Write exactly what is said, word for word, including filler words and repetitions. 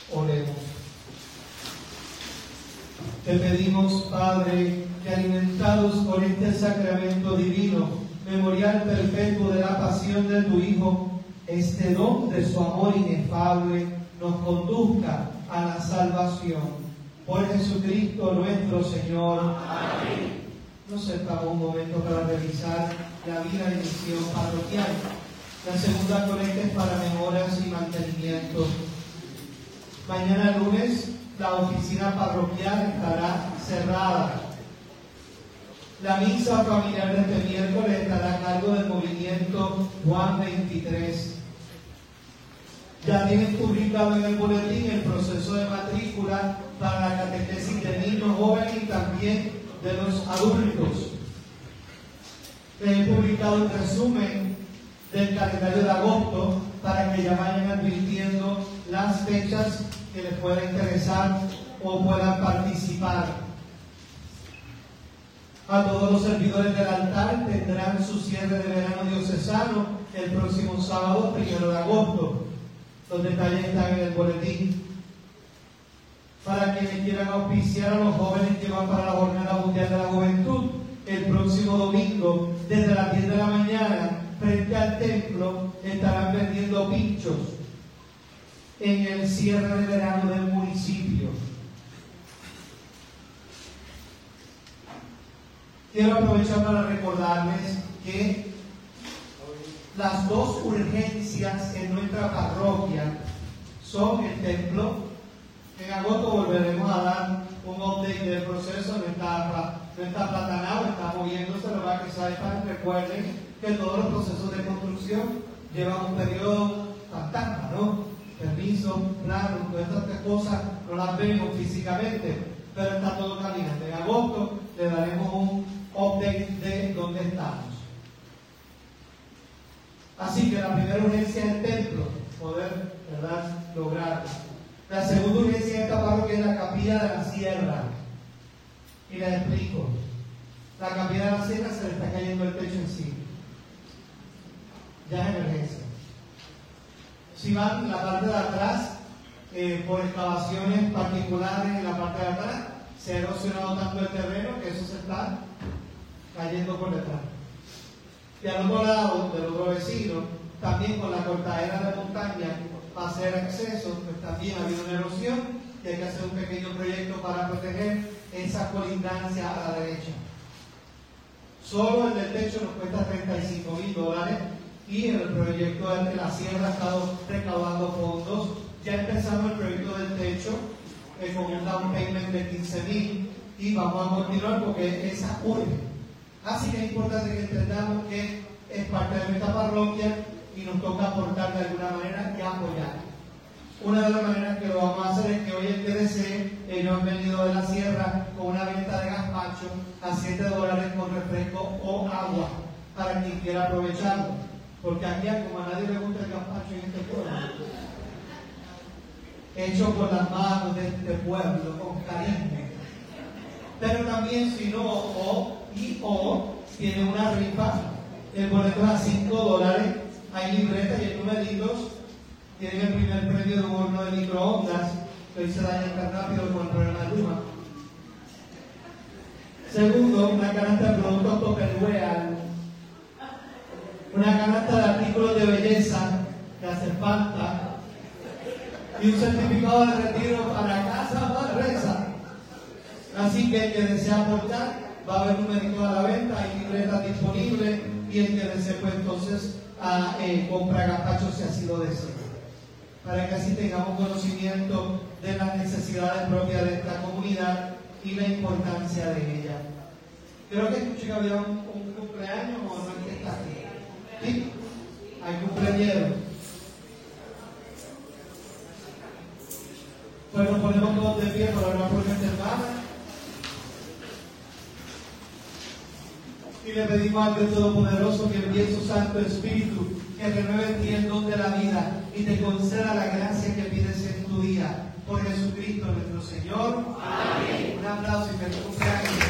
Oremos. Te pedimos, Padre, que alimentados por este sacramento divino, memorial perpetuo de la pasión de tu Hijo, este don de su amor inefable nos conduzca a la salvación. Por Jesucristo nuestro Señor. Amén. Nos sentamos un momento para revisar la vida y misión parroquial. La segunda colecta es para mejoras y mantenimiento. Mañana lunes la oficina parroquial estará cerrada. La misa familiar de este miércoles estará a cargo del movimiento Juan veintitrés. Ya tienen publicado en el boletín el proceso de matrícula para la catequesis de niños, jóvenes y también de los adultos. Les he publicado un resumen del calendario de agosto para que ya vayan advirtiendo las fechas que les pueda interesar o puedan participar. A todos los servidores del altar tendrán su cierre de verano diocesano el próximo sábado, primero de agosto. Los detalles están en el boletín. Para quienes quieran auspiciar a los jóvenes que van para la Jornada Mundial de la Juventud, el próximo domingo, desde las diez de la mañana, frente al templo, estarán vendiendo pinchos en el cierre de verano del municipio. Quiero aprovechar para recordarles que las dos urgencias en nuestra parroquia son el templo. En agosto volveremos a dar un update del proceso, no está, no está platanado, está moviéndose, lo va a que sepan, recuerden que todos los procesos de construcción llevan un periodo fantasma, ¿no? Permiso, plano, todas estas cosas no las vemos físicamente, pero está todo caminando. En agosto le daremos un update de dónde estamos. Así que la primera urgencia es el templo, poder, ¿verdad?, lograrlo. La segunda urgencia en esta parroquia es la capilla de la sierra. Y les explico. La capilla de la sierra se le está cayendo el techo encima. Ya es emergencia. Si van en la parte de atrás, eh, por excavaciones particulares en la parte de atrás, se ha erosionado tanto el terreno que eso se está cayendo por detrás. Y al otro lado, del otro vecino, también con la cortadera de montaña para hacer acceso, pues también ha habido una erosión y hay que hacer un pequeño proyecto para proteger esa colindancia a la derecha. Solo el del techo nos cuesta treinta y cinco mil dólares y el proyecto de la sierra ha estado recaudando fondos. Ya empezamos el proyecto del techo eh, con un down payment de quince mil y vamos a continuar porque esa urge. Así que es importante que entendamos que es parte de nuestra parroquia y nos toca aportar de alguna manera y apoyar. Una de las maneras que lo vamos a hacer es que hoy en T D C ellos han venido de la sierra con una venta de gazpacho a siete dólares con refresco o agua para quien quiera aprovecharlo. Porque aquí, como a nadie le gusta el gazpacho en este pueblo, hecho por las manos de este pueblo, con cariño. Pero también si no, o y o tiene una rifa, el boleto es a cinco dólares, hay libretas y numeritos, tienen el primer premio de un horno de microondas, que hoy se daña tan rápido con el problema de luma. Segundo, una canasta de productos Tupperware, una canasta de artículos de belleza que hace falta, y un certificado de retiro para Casa Manresa. Así que el que desea aportar, va a haber numeritos a la venta, hay libretas disponibles, y el que desee pues entonces a, eh, compra gazpacho si así lo desea. Para que así tengamos conocimiento de las necesidades propias de esta comunidad y la importancia de ella. Creo que escuché que había un, un cumpleaños o no es que está aquí. ¿Sí? Hay cumpleaños. Pues nos ponemos todos de pie para hablar por nuestra hermana. Y le pedimos al Dios Todopoderoso que envíe su Santo Espíritu, que renueve en ti el don de la vida y te conceda la gracia que pides en tu día. Por Jesucristo nuestro Señor. Amén. Un aplauso y feliz cumpleaños.